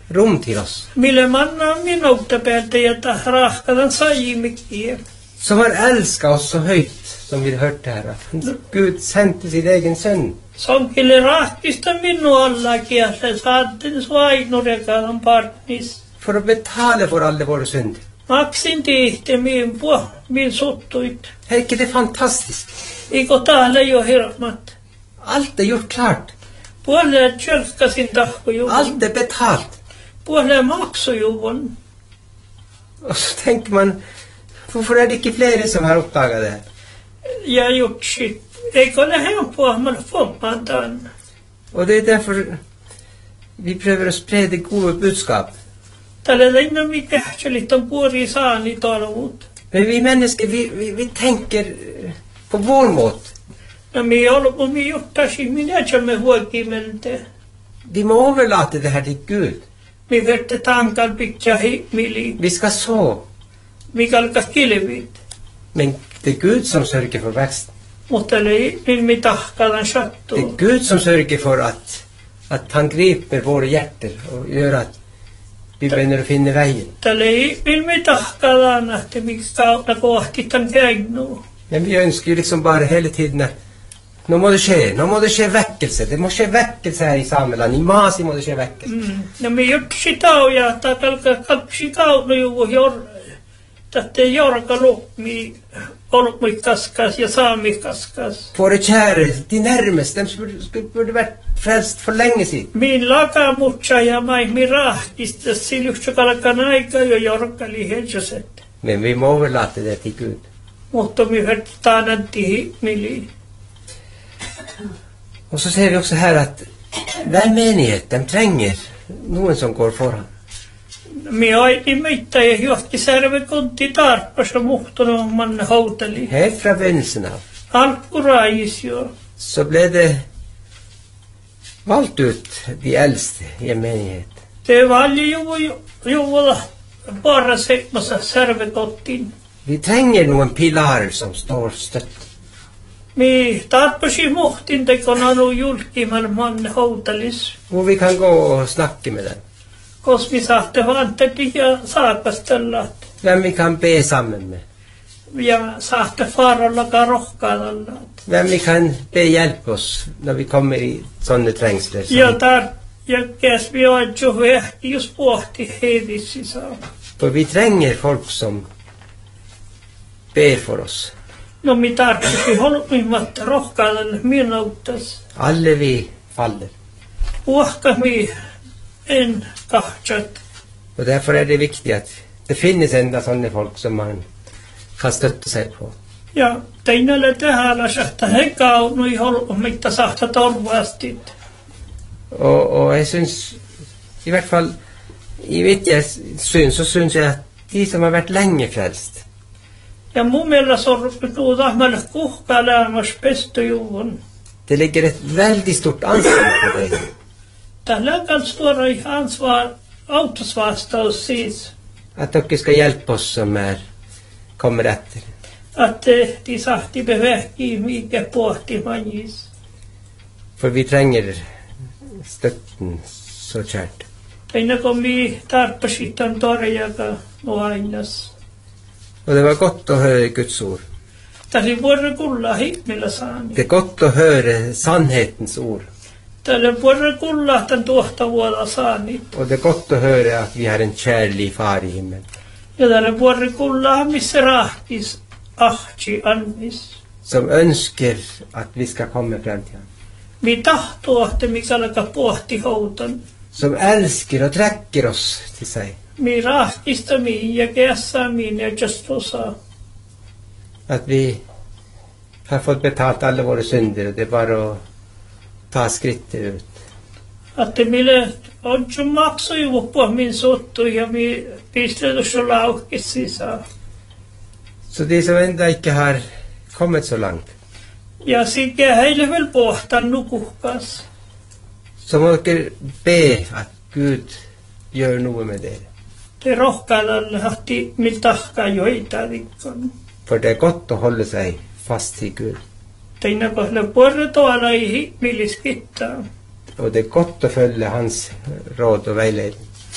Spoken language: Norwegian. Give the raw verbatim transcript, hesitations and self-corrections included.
rum till oss. Mille manna minuutta päättäjätä rahkadan sajimikkiä. Som har älskat oss så högt som vi hörde här. Gud sände sin egen son. Som kille rahkista minua allakin, että saatte svainurekaan partnis. För att betala för alla våra synder. Maksin tihti min puh, min suttuit. Heikki, det är fantastiskt. Iko täällä jo hirmat. Allt är gjort klart. Puoleen tjölkasin tahkojuvun. Allt är betalt. Puoleen maksujuvun. Och så tänker man, varför är det inte fler som har uppdagat det här? Ja gjort shit. Eikö ne hän på man får man den. Och det är därför vi prövar att sprida goda budskap. Tällä innan vi kanske lite puori saani talut. Men vi människor, vi, vi, vi tänker på vår mått. Ja me ollut på me juttasi minä me huokimelte. Vi må överlåta det här till Gud. Vi vette tankal pitcha himili. Vi ska så. Vi kalkas kilvit. Men det är Gud som sörjer för växten. Mutta ei mi tahkalan sattu. Det är Gud som sörjer för att, att han griper våra hjärtan och gör att vi börjar finna vägen. Tällä ei mi tahkalan, että miksi kautta kohti tämän käynnu. Men vi önskar ju liksom bara hela tiden att nu må det ske, nu må det ske väckelse. Det måste ske väckelse här i Sameland. I Masi må det ske väckelse. Mm. Ja me jutsi tauja, että kalkas kapsi kautta juvu jor. Tätä jorkalu mi olmui kaskas ja saami kaskas. Våra kära, de närmaste, de borde varit frälst för länge sedan. Min lakamutsa ja mai mi rahtista siljuksa kalkan aika jo jorkali helsaset. Men vi må överlåta det till Gud. Mutta mi vertaan till mili. Och så ser vi också här att den menigheten tränger någon som går föran. Mi aiti meitä ja johti särvekontti tarppassa muhtunut man houteli. Här från begynnelsen av. Alkurais jo. Så blev det valt ut de äldste i en menighet. Det valli juvu juvulla bara sekmassa särvekottin. Vi tränger någon pilar som står stött. Mi tarppasi muhtin tekon anu julkiman man houtelis. Och vi kan gå och snacka med den. Kos mi saatte vanteti ja saakastellat. Vem vi kan be samman med. Ja saatte faarallakaan rohkaadallat. Vem vi kan be hjälp oss när vi kommer i sådana trängsler. Ja tar ja käs vi on jo vähti just pohti heidissä saa. För vi tränger folk som ber för oss. No mi tarppasi holmimmat rohkaadalle minuuttas. Alla vi faller. Puhka mi en kahtsat. Och därför är det viktigt att det finns enda sådana folk som man kan stötta sig på. Ja teinälle tehdään sähtä hekau no i holmimmat sahta torvastit. Och, och jag syns i hvert fall i mitt syn så syns jag att de som har varit länge frälst. Ja mun mielestä sorpituuta meille kuhkailemas pestujuvun. Det ligger ett väldigt stort ansvar på dig. Tällä kan stora i ansvar autosvastaus siis. Att dere ska hjälpa oss som är, kommer efter. Att de sahti bevähki mikä pohti manjis. För vi tränger stötten så kärt. Ennen kuin vi tarppasi tämän torjaka nuainas. Och det var gott att höra Guds ord. Tällä vuonna kulla himmillä saani. Det är gott att höra sannhetens ord. Tällä vuonna kulla tämän tuohta vuoda saani. Och det är gott att höra att vi har en kärlig far i himmel. Ja tällä vuonna kulla missä rahtis ahti annis. Som önskar att vi ska komma fram till honom. Vi tahtoo, että mikä alkaa pohti houtan. Som älskar och träcker oss till sig. Mi rahtista mi ja kässä mi ja just osa. Att vi har fått betalt alla våra synder och det är bara att ta skritt ut. Että mille on jo maksoi på min sottu ja mi pistetty så laukis sisään. Så de som ändå inte har kommit så långt. Ja sikä heille väl pohtan nukuhkas. Så måste be att Gud gör något med det. Det rohkaadalle hahti miltahka joita rikkon. För det är gott att hålla sig fast i Gud. Teina kohdalla puolella tuolla ei millis kittaa. Och det är gott att följa hans råd och vägledning.